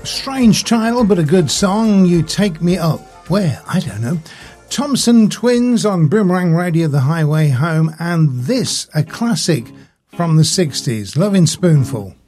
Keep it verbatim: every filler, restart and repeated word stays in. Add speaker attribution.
Speaker 1: Strange title, but a good song. You Take Me Up. Where? I don't know. Thompson Twins on Boomerang Radio, The Highway Home, and this, a classic from the sixties, Lovin' Spoonful.